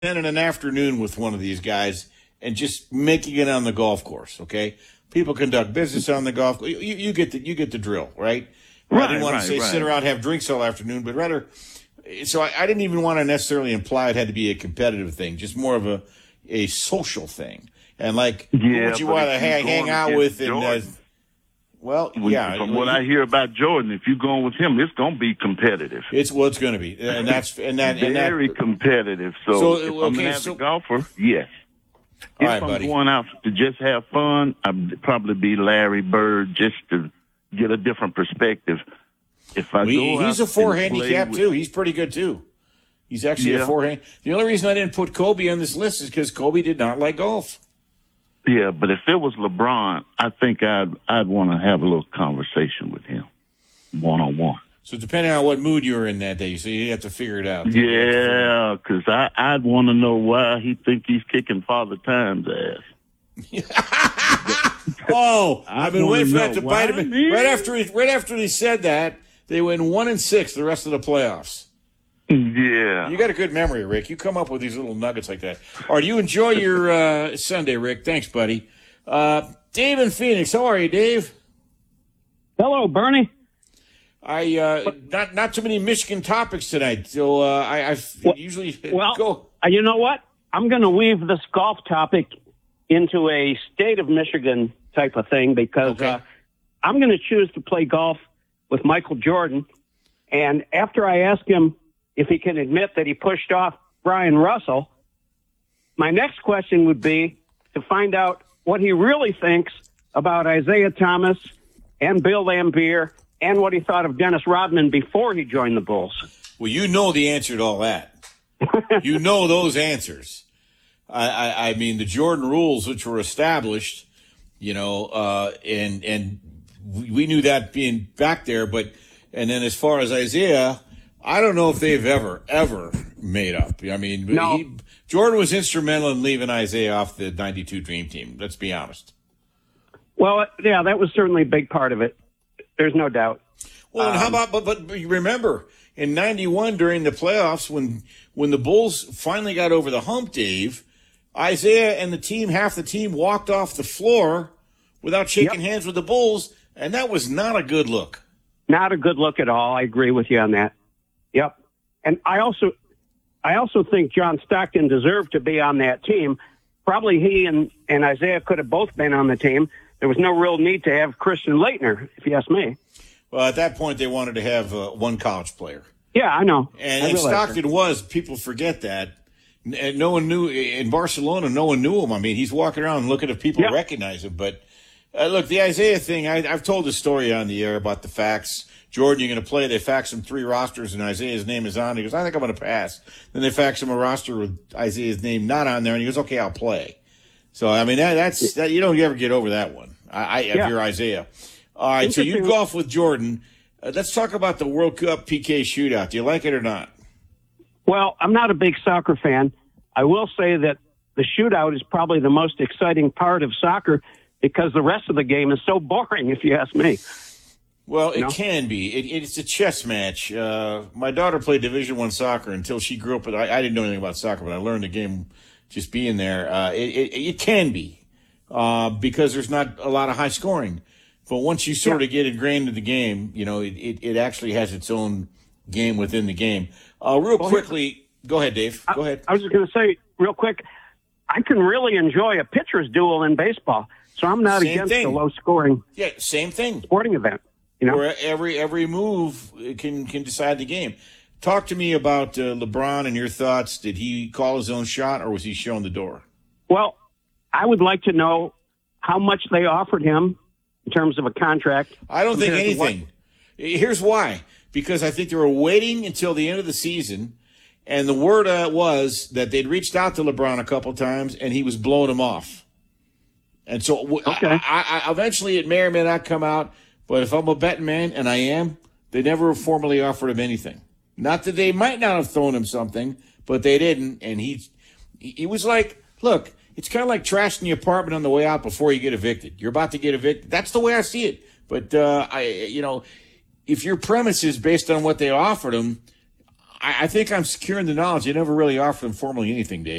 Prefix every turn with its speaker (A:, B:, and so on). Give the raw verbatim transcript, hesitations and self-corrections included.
A: spending an afternoon with one of these guys and just making it on the golf course, okay? People conduct business on the golf course. You, you get the you get the drill, right?
B: Right,
A: I didn't want
B: right,
A: to say
B: right.
A: sit around, have drinks all afternoon, but rather, so I, I didn't even want to necessarily imply it had to be a competitive thing, just more of a a social thing. And like,
B: Yeah,
A: who would you
B: but
A: want to
B: if you're
A: hang, hang
B: going
A: out
B: against
A: with? And uh,
B: Jordan,
A: well,
B: When-
A: yeah,
B: From
A: well,
B: what
A: you-
B: I hear about Jordan, if you're going with him, it's going to be competitive.
A: it's well, it's going to be, and that's and that and
B: Very
A: that.
B: competitive. So,
A: So,
B: if I'm
A: okay,
B: an avid
A: so-
B: golfer, yes.
A: All
B: If
A: right,
B: I'm
A: buddy.
B: going out to just have fun, I'd probably be Larry Bird just to get a different perspective. If I
A: We,
B: go
A: he's
B: out
A: a four
B: and play
A: handicap
B: with-
A: too. He's pretty good too. He's actually a
B: Yeah.
A: four hand. The only reason I didn't put Kobe on this list is because Kobe did not like golf.
B: Yeah, but if it was LeBron, I think I'd I'd want to have a little conversation with him, one on one.
A: So depending on what mood you were in that day, so you have to figure it out.
B: Yeah, because I I'd want to know why he think he's kicking Father Time's ass.
A: Oh,
B: I
A: I've been
B: wanna
A: waiting for that
B: know
A: to
B: why,
A: bite him.
B: man.
A: Right after he, right after he said that, they went one and six the rest of the playoffs.
B: Yeah.
A: You got a good memory, Rick. You come up with these little nuggets like that. All right, you enjoy your uh, Sunday, Rick. Thanks, buddy. Uh, Dave in Phoenix. How are you, Dave?
C: Hello, Bernie.
A: I uh, not not too many Michigan topics tonight, so uh, I, I
C: Well-
A: usually
C: Well,
A: go.
C: uh, you know what? I'm going to weave this golf topic into a state of Michigan type of thing because
A: Okay.
C: uh, I'm going to choose to play golf with Michael Jordan. And after I ask him if he can admit that he pushed off Brian Russell, my next question would be to find out what he really thinks about Isaiah Thomas and Bill Lambier and what he thought of Dennis Rodman before he joined the Bulls.
A: Well, you know the answer to all that. You know those answers. I, I, I mean, the Jordan rules, which were established, you know, uh, and and we, we knew that being back there. But and then as far as Isaiah, I don't know if they've ever ever made up. I mean,
C: No.
A: he, Jordan was instrumental in leaving Isaiah off the ninety-two Dream Team. Let's be honest.
C: Well, yeah, that was certainly a big part of it. There's no doubt.
A: Well, and how about but but you remember in ninety-one during the playoffs when when the Bulls finally got over the hump, Dave, Isaiah and the team, half the team walked off the floor without shaking
C: Yep.
A: hands with the Bulls, and that was not a good look.
C: Not a good look at all. I agree with you on that. Yep. And I also, I also think John Stockton deserved to be on that team. Probably he and, and Isaiah could have both been on the team. There was no real need to have Christian Leitner, if you ask me.
A: Well, at that point, they wanted to have uh, one college player.
C: Yeah, I know.
A: And,
C: I
A: and
C: realize
A: Stockton was, people forget that. And no one knew, in Barcelona, no one knew him. I mean, he's walking around looking if people
C: Yeah.
A: recognize him. But uh, look, the Isaiah thing, I, I've told the story on the air about the fax. Jordan, you're going to play. They fax him three rosters, and Isaiah's name is on. He goes, I think I'm going to pass. Then they fax him a roster with Isaiah's name not on there, and he goes, okay, I'll play. So, I mean, that, that's that, you don't ever get over that one. I, I if
C: Yeah.
A: you're Isaiah. All right, so you
C: Interesting.
A: golf with Jordan. Uh, let's talk about the World Cup P K shootout. Do you like it or not?
C: Well, I'm not a big soccer fan. I will say that the shootout is probably the most exciting part of soccer because the rest of the game is so boring, if you ask me.
A: Well, it
C: No.
A: can be. It, it's a chess match. Uh, my daughter played Division One soccer until she grew up. With, I, I didn't know anything about soccer, but I learned the game just being there. Uh, it, it, it can be uh, because there's not a lot of high scoring. But once you sort
C: Yeah.
A: of get ingrained in the game, you know, it, it, it actually has its own game within the game. Uh, real
C: Well,
A: quickly, go ahead, Dave. Go ahead.
C: I was just going to say real quick, I can really enjoy a pitcher's duel in baseball, so I'm not
A: Same
C: against
A: thing.
C: a low-scoring
A: Yeah, same thing.
C: sporting event. You know,
A: Where every every move can can decide the game. Talk to me about uh, LeBron and your thoughts. Did he call his own shot, or was he shown the door?
C: well, I would like to know how much they offered him in terms of a contract.
A: I don't think
C: compared to what-
A: anything. Here's why. Because I think they were waiting until the end of the season, and the word uh, was that they'd reached out to LeBron a couple times, and he was blowing them off. And so w-
C: Okay.
A: I, I, I, eventually it may or may not come out, but if I'm a betting man, and I am, they never formally offered him anything. Not that they might not have thrown him something, but they didn't, and he, he was like, look, it's kind of like trashing the apartment on the way out before you get evicted. You're about to get evicted. That's the way I see it. But, uh, I, you know, if your premise is based on what they offered him, I, I think I'm secure in the knowledge they never really offered him formally anything, Dave.